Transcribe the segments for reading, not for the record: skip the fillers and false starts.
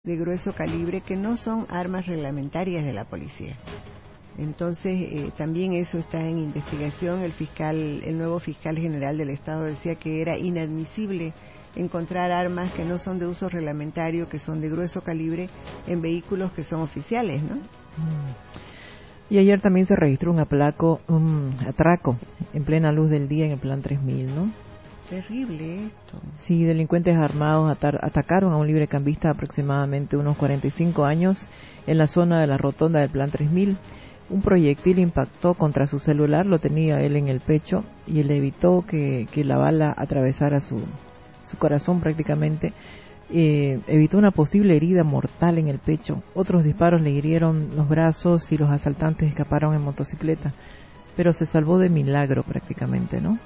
de grueso calibre que no son armas reglamentarias de la policía. Entonces, también eso está en investigación. El nuevo fiscal general del Estado decía que era inadmisible encontrar armas que no son de uso reglamentario, que son de grueso calibre, en vehículos que son oficiales, ¿no? Y ayer también se registró un atraco en plena luz del día en el Plan 3000, ¿no? Terrible esto. Sí, delincuentes armados atacaron a un librecambista de aproximadamente unos 45 años en la zona de la rotonda del Plan 3000. Un proyectil impactó contra su celular, lo tenía él en el pecho y él evitó que la bala atravesara su corazón prácticamente. Evitó una posible herida mortal en el pecho. Otros disparos le hirieron los brazos y los asaltantes escaparon en motocicleta, pero se salvó de milagro prácticamente, ¿no?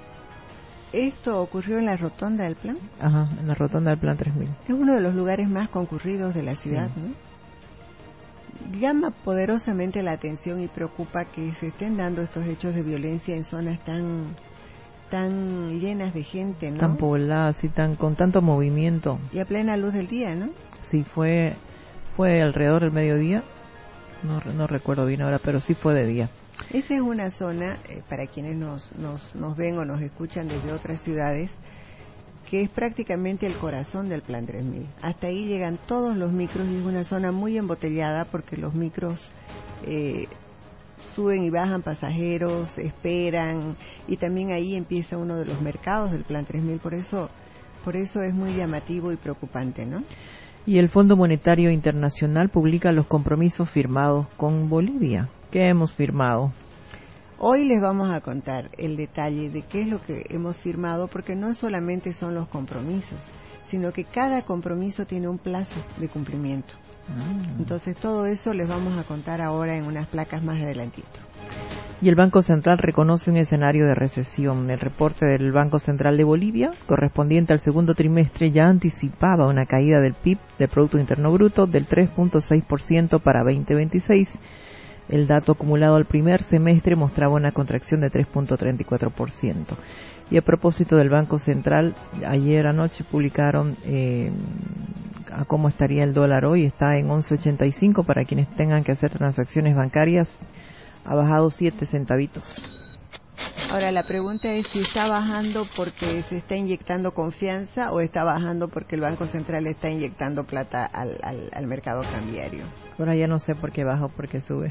¿Esto ocurrió en la rotonda del Plan? Ajá, en la rotonda del Plan 3000. Es uno de los lugares más concurridos de la ciudad, sí, ¿no? Llama poderosamente la atención y preocupa que se estén dando estos hechos de violencia en zonas tan llenas de gente, ¿no? Tan pobladas y con tanto movimiento. Y a plena luz del día, ¿no? Sí, fue alrededor del mediodía, no recuerdo bien ahora, pero sí fue de día. Esa es una zona, para quienes nos ven o nos escuchan desde otras ciudades, que es prácticamente el corazón del Plan 3000. Hasta ahí llegan todos los micros y es una zona muy embotellada porque los micros suben y bajan pasajeros, esperan, y también ahí empieza uno de los mercados del Plan 3000, por eso es muy llamativo y preocupante, ¿no? Y el Fondo Monetario Internacional publica los compromisos firmados con Bolivia. ¿Qué hemos firmado? Hoy les vamos a contar el detalle de qué es lo que hemos firmado, porque no solamente son los compromisos, sino que cada compromiso tiene un plazo de cumplimiento. Entonces todo eso les vamos a contar ahora en unas placas más adelantito. Y el Banco Central reconoce un escenario de recesión. El reporte del Banco Central de Bolivia, correspondiente al segundo trimestre, ya anticipaba una caída del PIB, del Producto Interno Bruto, del 3.6% para 2026. El dato acumulado al primer semestre mostraba una contracción de 3.34%. Y a propósito del Banco Central, ayer anoche publicaron a cómo estaría el dólar hoy. Está en 11.85 para quienes tengan que hacer transacciones bancarias. Ha bajado 7 centavitos. Ahora la pregunta es si está bajando porque se está inyectando confianza o está bajando porque el Banco Central está inyectando plata al mercado cambiario. Ahora ya no sé por qué baja o por qué sube.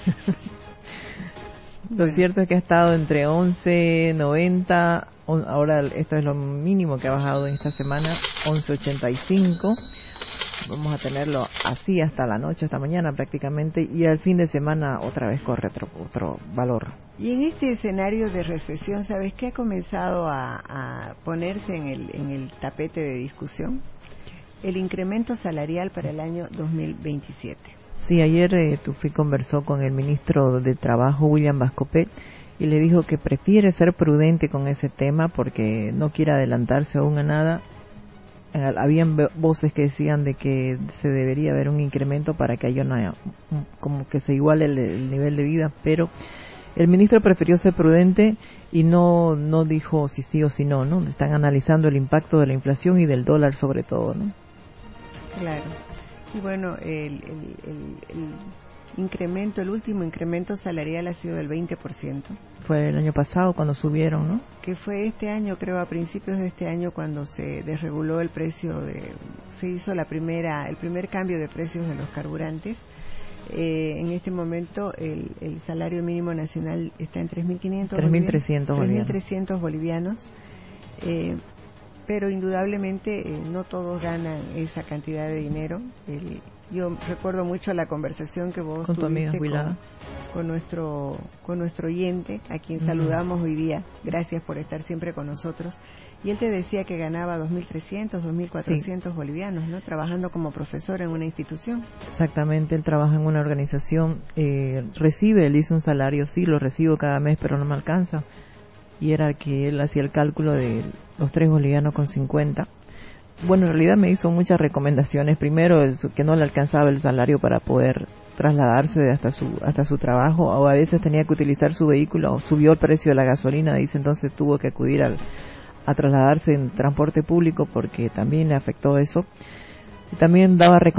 Lo cierto es que ha estado entre 11.90, ahora esto es lo mínimo que ha bajado en esta semana, 11.85. Vamos a tenerlo así hasta la noche, hasta mañana prácticamente, y al fin de semana otra vez corre otro valor. Y en este escenario de recesión, ¿sabes qué ha comenzado a ponerse en el tapete de discusión? El incremento salarial para el año 2027. Sí, ayer Tufi conversó con el ministro de Trabajo, William Vascopé, y le dijo que prefiere ser prudente con ese tema porque no quiere adelantarse aún a nada. Habían voces que decían de que se debería haber un incremento para que haya como que se iguale el nivel de vida, pero el ministro prefirió ser prudente y no dijo si sí o si no, ¿no? Están analizando el impacto de la inflación y del dólar sobre todo, ¿no? Claro. Y bueno, el último incremento salarial ha sido del 20%. Fue el año pasado cuando subieron, ¿no? Que fue este año, creo, a principios de este año cuando se desreguló el precio se hizo el primer cambio de precios de los carburantes. En este momento el salario mínimo nacional está en 3.300 bolivianos. Pero indudablemente no todos ganan esa cantidad de dinero. Yo recuerdo mucho la conversación que vos tuviste con nuestro oyente, a quien saludamos hoy día. Gracias por estar siempre con nosotros. Y él te decía que ganaba 2.300, 2.400 bolivianos, ¿no? Trabajando como profesor en una institución. Exactamente, él trabaja en una organización, él hizo un salario, sí, lo recibo cada mes, pero no me alcanza. Y era que él hacía el cálculo de los 3 bolivianos con 50. Bueno, en realidad me hizo muchas recomendaciones. Primero, que no le alcanzaba el salario para poder trasladarse hasta su trabajo, o a veces tenía que utilizar su vehículo, o subió el precio de la gasolina, dice, entonces tuvo que acudir a trasladarse en transporte público porque también le afectó eso. Y también daba recomendaciones